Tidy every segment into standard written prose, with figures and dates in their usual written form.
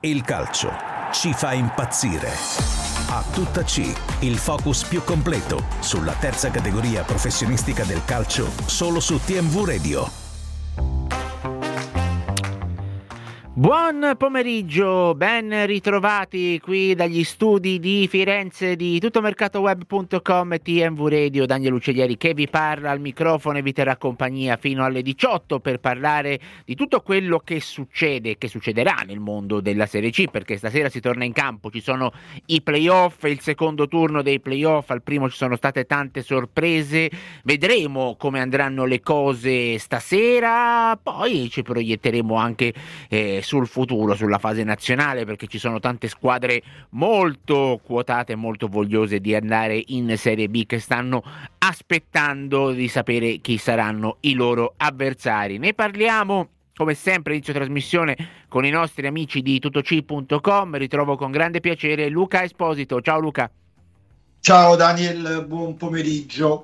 Il calcio ci fa impazzire. A tutta C, il focus più completo sulla terza categoria professionistica del calcio, solo su TMV Radio. Buon pomeriggio, ben ritrovati qui dagli studi di Firenze di tuttomercatoweb.com e TMV Radio. Daniele Uccellieri che vi parla al microfono e vi terrà compagnia fino alle 18 per parlare di tutto quello che succede, che succederà nel mondo della Serie C, perché stasera si torna in campo, ci sono i playoff, il secondo turno dei playoff, al primo ci sono state tante sorprese, vedremo come andranno le cose stasera, poi ci proietteremo anche sul futuro, sulla fase nazionale, perché ci sono tante squadre molto quotate, molto vogliose di andare in Serie B, che stanno aspettando di sapere chi saranno i loro avversari. Ne parliamo come sempre inizio trasmissione con i nostri amici di tuttoc.com. Ritrovo con grande piacere Luca Esposito. Ciao Luca. Ciao Daniel, buon pomeriggio.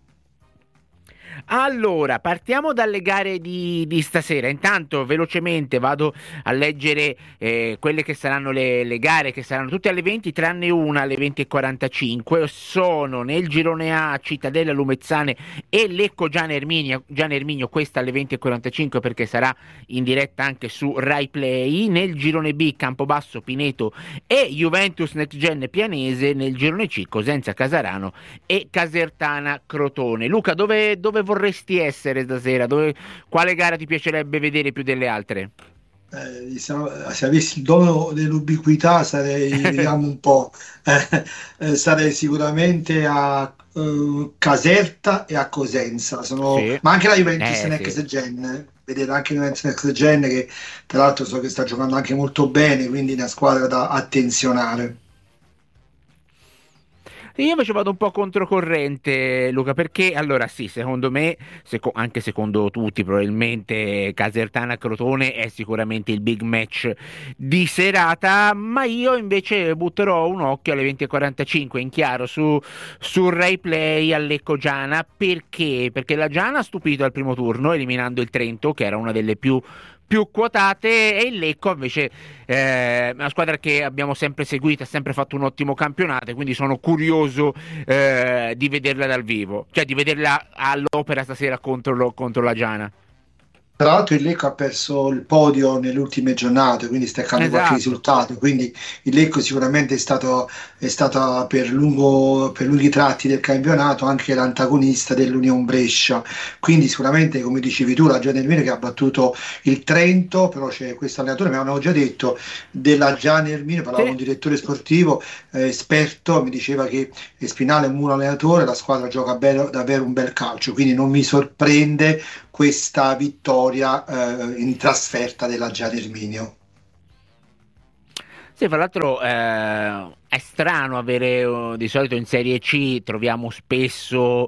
Allora, partiamo dalle gare di stasera. Intanto velocemente vado a leggere quelle che saranno le gare, che saranno tutte alle 20 tranne una alle 20:45. Sono nel girone A Cittadella Lumezzane e Lecco Gian Erminio, questa alle 20:45 perché sarà in diretta anche su Rai Play. Nel girone B Campobasso Pineto e Juventus Next Gen Pianese. Nel girone C Cosenza Casarano e Casertana Crotone. Luca, dove vorresti essere stasera? Quale gara ti piacerebbe vedere più delle altre? Se avessi il dono dell'ubiquità sarei vediamo un po', sarei sicuramente a Caserta e a Cosenza, sì. Ma anche la Juventus Next Gen, vedere anche la Juventus Next Gen, che tra l'altro so che sta giocando anche molto bene, quindi è una squadra da attenzionare. Io invece vado un po' controcorrente, Luca, perché allora sì, secondo me, anche secondo tutti probabilmente, Casertana Crotone è sicuramente il big match di serata, ma io invece butterò un occhio alle 20:45 in chiaro su Rai Play al Lecco Giana. Perché la Giana ha stupito al primo turno eliminando il Trento, che era una delle più quotate, e il Lecco invece è una squadra che abbiamo sempre seguito, ha sempre fatto un ottimo campionato, quindi sono curioso di vederla dal vivo, cioè di vederla all'opera stasera contro la Giana. Tra l'altro il Lecco ha perso il podio nelle ultime giornate, quindi staccando qualche risultato, quindi il Lecco sicuramente è stato per lunghi tratti del campionato anche l'antagonista dell'Union Brescia, quindi sicuramente, come dicevi tu, la Gian Erminio che ha battuto il Trento, però c'è questo allenatore, mi avevano già detto della Gian Erminio, parlavo con un direttore sportivo esperto, mi diceva che Spinale è un buon allenatore, la squadra gioca davvero un bel calcio, quindi non mi sorprende questa vittoria in trasferta della Gian Erminio. Sì, fra l'altro è strano avere, di solito in Serie C troviamo spesso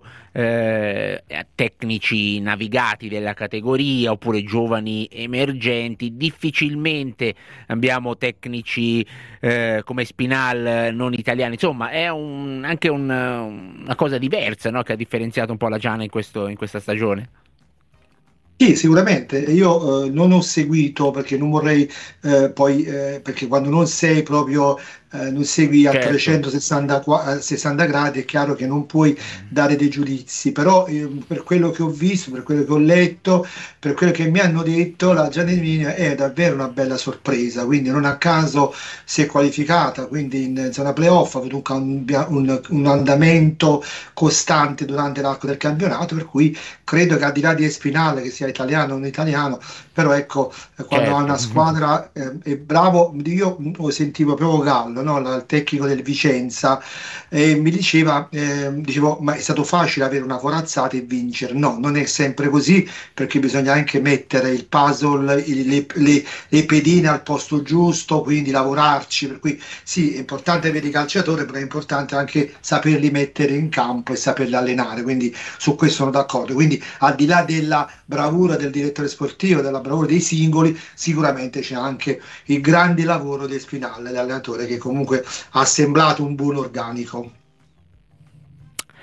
tecnici navigati della categoria oppure giovani emergenti, difficilmente abbiamo tecnici come Spinal non italiani, insomma è anche una cosa diversa, no? Che ha differenziato un po' la Giana in questa stagione. Sì, sicuramente. Io non ho seguito perché non vorrei perché quando non sei proprio non segui a 360 gradi, è chiaro che non puoi dare dei giudizi, però per quello che ho visto, per quello che ho letto, per quello che mi hanno detto, la Gian Erminio è davvero una bella sorpresa, quindi non a caso si è qualificata, quindi in zona playoff, ha avuto un andamento costante durante l'arco del campionato, per cui credo che al di là di Spinale, che sia italiano o non italiano, però ecco, quando ha una squadra è bravo. Io lo sentivo proprio Gallo, no? Il tecnico del Vicenza, mi dicevo, ma è stato facile avere una corazzata e vincere? No, non è sempre così, perché bisogna anche mettere il puzzle, le pedine al posto giusto, quindi lavorarci, per cui sì, è importante avere i calciatori, però è importante anche saperli mettere in campo e saperli allenare, quindi su questo sono d'accordo. Quindi al di là della bravura del direttore sportivo, della bravura dei singoli, sicuramente c'è anche il grande lavoro del Spinale, l'allenatore, che comunque ha assemblato un buon organico.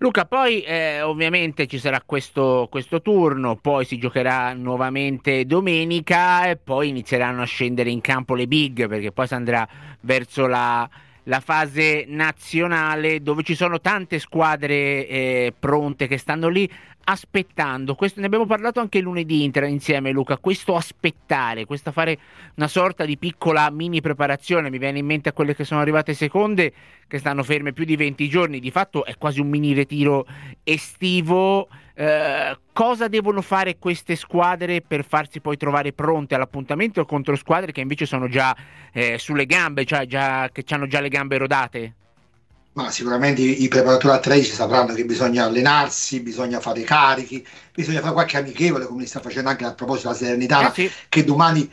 Luca, poi ovviamente ci sarà questo turno, poi si giocherà nuovamente domenica e poi inizieranno a scendere in campo le big, perché poi si andrà verso la fase nazionale, dove ci sono tante squadre pronte che stanno lì aspettando. Questo, ne abbiamo parlato anche lunedì insieme, Luca, questo aspettare, questo fare una sorta di piccola mini preparazione. Mi viene in mente a quelle che sono arrivate seconde, che stanno ferme più di 20 giorni, di fatto è quasi un mini ritiro estivo. Cosa devono fare queste squadre per farsi poi trovare pronte all'appuntamento contro squadre che invece sono già sulle gambe, cioè che hanno già le gambe rodate? Ma sicuramente i preparatori atletici sapranno che bisogna allenarsi, bisogna fare i carichi, bisogna fare qualche amichevole, come li sta facendo anche a proposito della Salernitana, Sì. che domani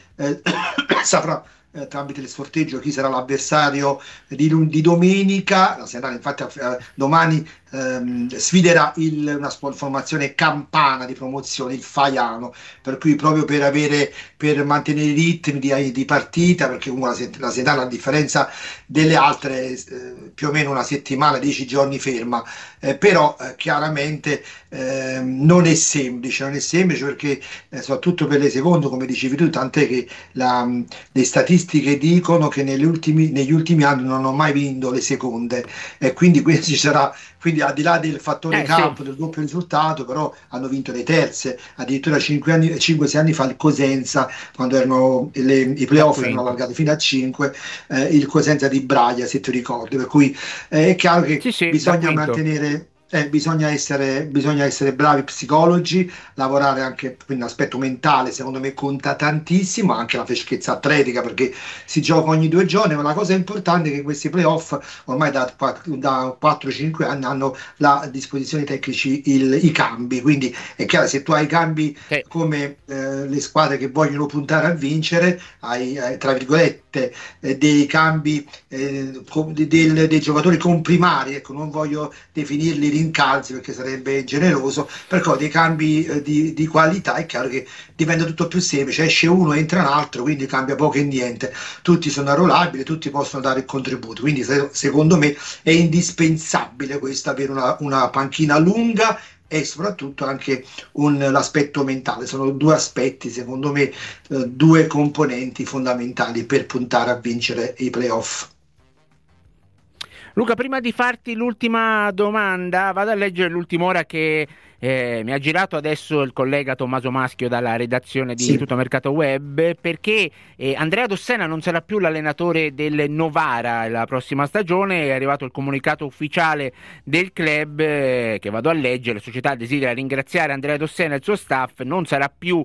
saprà tramite il sorteggio chi sarà l'avversario di domenica. La Salernitana infatti domani sfiderà una formazione campana di promozione, il Faiano, per cui proprio per mantenere i ritmi di partita, perché comunque la Salernitana, a differenza delle altre, più o meno una settimana, 10 giorni ferma, però chiaramente non è semplice perché soprattutto per le seconde, come dicevi tu, tant'è che le statistiche dicono che negli ultimi anni non hanno mai vinto le seconde, e quindi ci sarà. Quindi al di là del fattore campo, del doppio risultato, però hanno vinto le terze, addirittura 5-6 anni fa il Cosenza, quando erano i playoff erano allargati fino a 5, il Cosenza di Braga, se ti ricordi, per cui è chiaro che bisogna mantenere... bisogna essere bravi psicologi, lavorare anche, quindi l'aspetto mentale secondo me conta tantissimo, anche la freschezza atletica, perché si gioca ogni 2 giorni, ma la cosa importante è che questi playoff ormai da 4-5 anni hanno a disposizione tecnici i cambi, quindi è chiaro, se tu hai cambi come le squadre che vogliono puntare a vincere, hai tra virgolette dei cambi dei giocatori comprimari, ecco, non voglio definirli rincalzi perché sarebbe generoso, però dei cambi di qualità, è chiaro che diventa tutto più semplice, esce uno, entra un altro, quindi cambia poco e niente, tutti sono arruolabili, tutti possono dare il contributo, quindi secondo me è indispensabile questo, avere una panchina lunga e soprattutto anche l'aspetto mentale. Sono 2 aspetti, secondo me, 2 componenti fondamentali per puntare a vincere i playoff. Luca, prima di farti l'ultima domanda, vado a leggere l'ultima ora che mi ha girato adesso il collega Tommaso Maschio dalla redazione di Tutto Mercato Web, perché Andrea Dossena non sarà più l'allenatore del Novara la prossima stagione. È arrivato il comunicato ufficiale del club che vado a leggere. La società desidera ringraziare Andrea Dossena e il suo staff. Non sarà più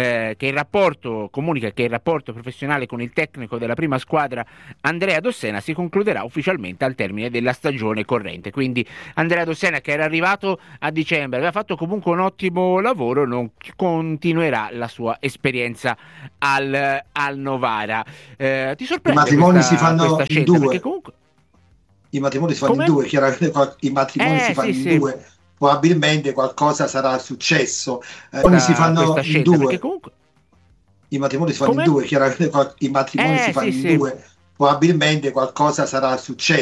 comunica che il rapporto professionale con il tecnico della prima squadra Andrea Dossena si concluderà ufficialmente al termine della stagione corrente. Quindi Andrea Dossena, che era arrivato a dicembre, aveva fatto comunque un ottimo lavoro, non continuerà la sua esperienza al Novara. Ti sorprende? I matrimoni si fanno in 2. Perché comunque... I matrimoni si fanno in 2, chiaramente i matrimoni si fanno in 2. Probabilmente qualcosa sarà successo. Si fanno in 2. Comunque... I matrimoni si fanno in 2, chiaramente i matrimoni si fanno in 2. Probabilmente qualcosa sarà successo.